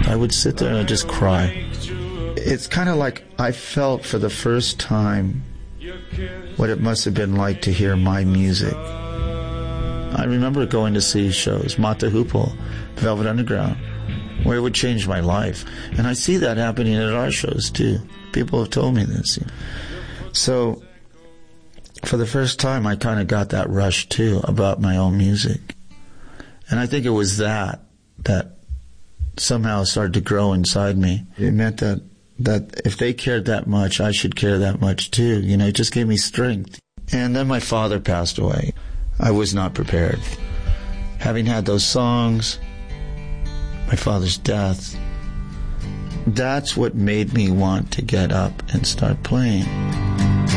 I would sit there and I'd just cry. It's kind of like I felt for the first time what it must have been like to hear my music. I remember going to see shows, Mata Hoople, Velvet Underground, where it would change my life. And I see that happening at our shows too. People have told me this. So, for the first time, I kind of got that rush too about my own music. And I think it was that somehow started to grow inside me. It meant that if they cared that much, I should care that much too. It just gave me strength. And then my father passed away. I was not prepared. Having had those songs, my father's death, that's what made me want to get up and start playing.